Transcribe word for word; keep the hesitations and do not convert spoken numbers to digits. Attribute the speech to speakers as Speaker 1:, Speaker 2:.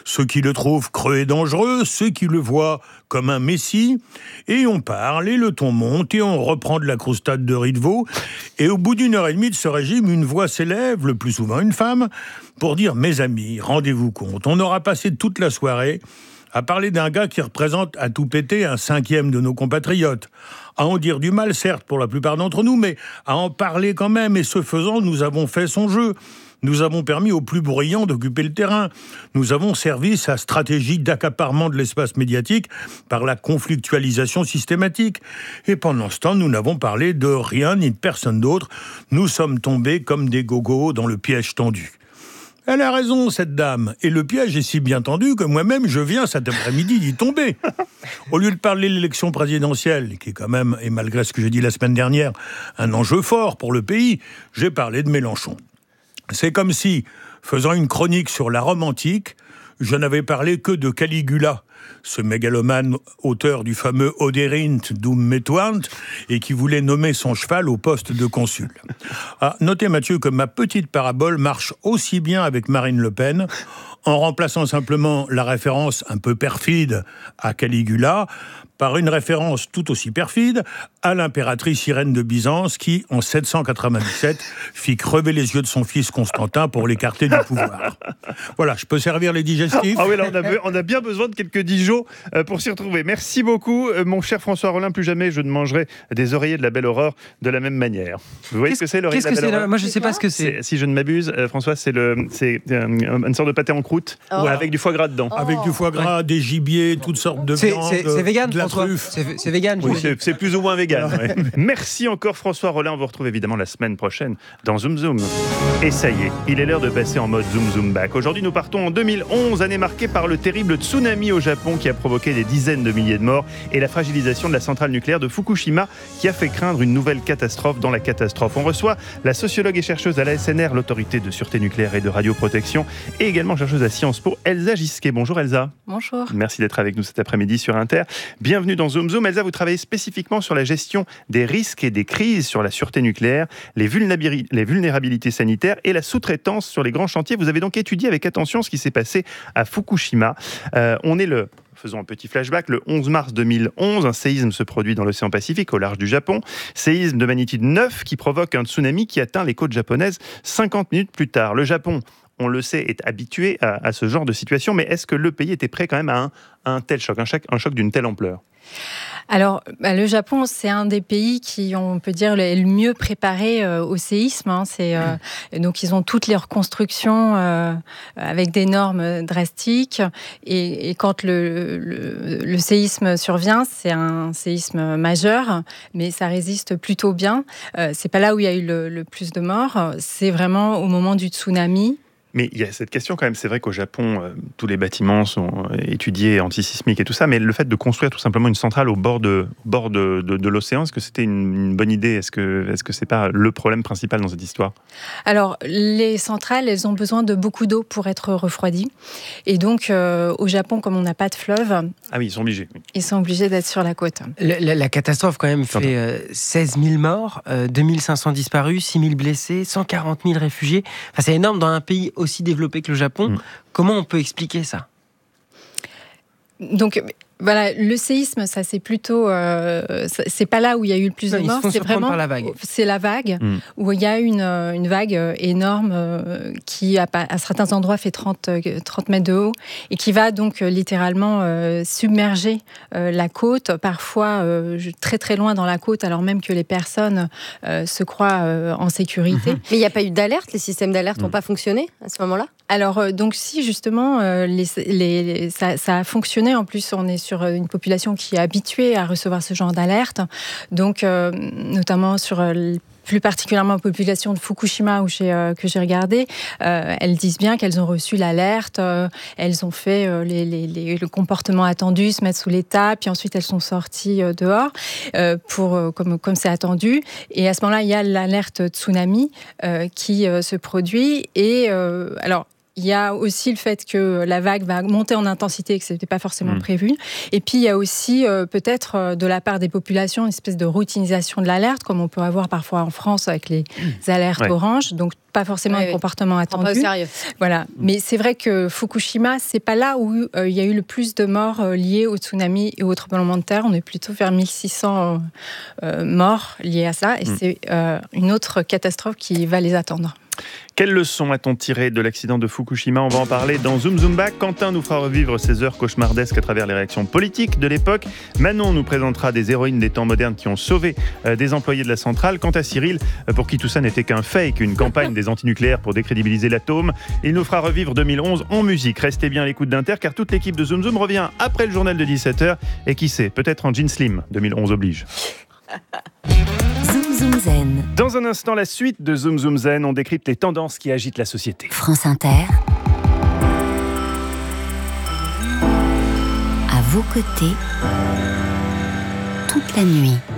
Speaker 1: ceux qui le trouvent creux et dangereux, ceux qui le voient comme un messie, et on parle, et le ton monte, et on reprend de la croustade de riz de veau, et au bout d'une heure et demie de ce régime, une voix s'élève, le plus souvent une femme, pour dire « Mes amis, rendez-vous compte, on aura passé toute la soirée à parler d'un gars qui représente à tout péter un cinquième de nos compatriotes, à en dire du mal, certes, pour la plupart d'entre nous, mais à en parler quand même, et ce faisant, nous avons fait son jeu. Nous avons permis aux plus bruyants d'occuper le terrain. Nous avons servi sa stratégie d'accaparement de l'espace médiatique par la conflictualisation systématique. Et pendant ce temps, nous n'avons parlé de rien ni de personne d'autre. Nous sommes tombés comme des gogos dans le piège tendu. » Elle a raison, cette dame. Et le piège est si bien tendu que moi-même, je viens cet après-midi d'y tomber. Au lieu de parler de l'élection présidentielle, qui est quand même, et malgré ce que j'ai dit la semaine dernière, un enjeu fort pour le pays, j'ai parlé de Mélenchon. C'est comme si, faisant une chronique sur la Rome antique, je n'avais parlé que de Caligula, ce mégalomane auteur du fameux Oderint dum metuant, et qui voulait nommer son cheval au poste de consul. Ah, notez, Mathieu, que ma petite parabole marche aussi bien avec Marine Le Pen, en remplaçant simplement la référence un peu perfide à Caligula par une référence tout aussi perfide à l'impératrice Irène de Byzance qui, en sept cent quatre-vingt-dix-sept, fit crever les yeux de son fils Constantin pour l'écarter du pouvoir. Voilà, je peux servir les digestifs.
Speaker 2: Ah oui, là, on a, on a bien besoin de quelques Dijon pour s'y retrouver. Merci beaucoup, mon cher François Rollin. Plus jamais je ne mangerai des oreillers de la Belle Aurore de la même manière. Vous voyez
Speaker 3: qu'est-ce,
Speaker 2: ce que c'est, l'oreiller de la Belle Aurore?
Speaker 3: là Moi, je ne sais pas ce que c'est.
Speaker 2: c'est. Si je ne m'abuse, euh, François, c'est, le, c'est euh, une sorte de pâté en croûte oh. avec du foie gras dedans.
Speaker 1: Oh. Avec du foie gras, ouais. Des gibiers, toutes sortes de
Speaker 3: c'est,
Speaker 1: viandes.
Speaker 3: C'est, c'est vegan,
Speaker 1: de la
Speaker 3: François
Speaker 1: truffe.
Speaker 3: C'est, c'est vegan.
Speaker 2: Oui, c'est, c'est plus ou moins vegan. Ouais. Merci encore, François Rollin. On vous retrouve évidemment la semaine prochaine dans Zoom Zoom. Et ça y est, il est l'heure de passer en mode Zoom Zoom back. Aujourd'hui, nous partons en deux mille onze, année marquée par le terrible tsunami au Japon qui a provoqué des dizaines de milliers de morts et la fragilisation de la centrale nucléaire de Fukushima qui a fait craindre une nouvelle catastrophe dans la catastrophe. On reçoit la sociologue et chercheuse à l'A S N R, l'autorité de sûreté nucléaire et de radioprotection, et également chercheuse à Sciences Po, Elsa Gisquet. Bonjour Elsa.
Speaker 4: Bonjour.
Speaker 2: Merci d'être avec nous cet après-midi sur Inter. Bienvenue dans Zoom Zoom. Elsa, vous travaillez spécifiquement sur la gestion des risques et des crises sur la sûreté nucléaire, les, vulnérabili- les vulnérabilités sanitaires et la sous-traitance sur les grands chantiers. Vous avez donc étudié avec attention ce qui s'est passé à Fukushima. Euh, on est le... Faisons un petit flashback. Le onze mars deux mille onze, un séisme se produit dans l'océan Pacifique, au large du Japon. Séisme de magnitude neuf qui provoque un tsunami qui atteint les côtes japonaises cinquante minutes plus tard. Le Japon, on le sait, est habitué à, à ce genre de situation, mais est-ce que le pays était prêt quand même à un, à un tel choc, un choc, un choc d'une telle ampleur ?
Speaker 4: Alors, bah, le Japon, c'est un des pays qui, on peut dire, est le mieux préparé euh, au séisme. Hein. C'est, euh, donc, ils ont toutes les reconstructions euh, avec des normes drastiques. Et, et quand le, le, le séisme survient, c'est un séisme majeur, mais ça résiste plutôt bien. Euh, c'est pas là où il y a eu le, le plus de morts. C'est vraiment au moment du tsunami.
Speaker 2: Mais il y a cette question quand même, c'est vrai qu'au Japon, euh, tous les bâtiments sont étudiés, antisismiques et tout ça, mais le fait de construire tout simplement une centrale au bord de, bord de, de, de l'océan, est-ce que c'était une, une bonne idée ? Est-ce que, est-ce que c'est pas le problème principal dans cette histoire ?
Speaker 4: Alors, les centrales, elles ont besoin de beaucoup d'eau pour être refroidies. Et donc, euh, au Japon, comme on n'a pas de fleuve...
Speaker 2: Ah oui, ils sont obligés. Oui.
Speaker 4: Ils sont obligés d'être sur la côte.
Speaker 3: La, la, la catastrophe, quand même, fait euh, seize mille morts, euh, deux mille cinq cents disparus, six mille blessés, cent quarante mille réfugiés. Enfin, c'est énorme dans un pays aussi développé que le Japon. Mmh. Comment on peut expliquer ça ?
Speaker 4: Donc, voilà, le séisme, ça c'est plutôt, euh, c'est pas là où il y a eu le plus
Speaker 3: non,
Speaker 4: de morts, c'est vraiment
Speaker 3: par la vague.
Speaker 4: C'est la vague
Speaker 2: mmh.
Speaker 4: où il y a une une vague énorme euh, qui à, à certains endroits fait trente mètres de haut et qui va donc euh, littéralement euh, submerger euh, la côte, parfois euh, très très loin dans la côte, alors même que les personnes euh, se croient euh, en sécurité.
Speaker 5: Mmh. Mais il n'y a pas eu d'alerte, les systèmes d'alerte n'ont mmh. pas fonctionné à ce moment-là ?
Speaker 4: Alors, euh, donc si, justement, euh, les, les, les, ça, ça a fonctionné. En plus, on est sur une population qui est habituée à recevoir ce genre d'alerte. Donc, euh, notamment sur... Euh, plus particulièrement la population de Fukushima où j'ai, euh, que j'ai regardé, euh, elles disent bien qu'elles ont reçu l'alerte, euh, elles ont fait euh, les, les, les, le comportement attendu, se mettre sous les tables, puis ensuite elles sont sorties euh, dehors, euh, pour, euh, comme, comme c'est attendu. Et à ce moment-là, il y a l'alerte tsunami euh, qui euh, se produit. Et euh, alors, il y a aussi le fait que la vague va monter en intensité et que ce n'était pas forcément mmh. prévu. Et puis, il y a aussi euh, peut-être euh, de la part des populations une espèce de routinisation de l'alerte, comme on peut avoir parfois en France avec les mmh. alertes ouais. orange. Donc, pas forcément oui, un oui. comportement attendu.
Speaker 5: Pas au sérieux.
Speaker 4: Voilà. Mmh. Mais c'est vrai que Fukushima, c'est pas là où euh, il y a eu le plus de morts euh, liés au tsunami et au tremblement de terre. On est plutôt vers mille six cents euh, morts liés à ça. Et mmh. c'est euh, une autre catastrophe qui va les attendre.
Speaker 2: Quelles leçons a-t-on tiré de l'accident de Fukushima ? On va en parler dans Zoom Zoom Back. Quentin nous fera revivre ces heures cauchemardesques à travers les réactions politiques de l'époque. Manon nous présentera des héroïnes des temps modernes qui ont sauvé euh, des employés de la centrale. Quant à Cyril, euh, pour qui tout ça n'était qu'un fake, une campagne des antinucléaires pour décrédibiliser l'atome, il nous fera revivre deux mille onze en musique. Restez bien à l'écoute d'Inter, car toute l'équipe de Zoom Zoom revient après le journal de dix-sept heures. Et qui sait, peut-être en jean slim, deux mille onze oblige.
Speaker 6: Zoom Zoom Zen.
Speaker 2: Dans un instant, la suite de Zoom Zoom Zen, on décrypte les tendances qui agitent la société.
Speaker 6: France Inter. À vos côtés, toute la nuit.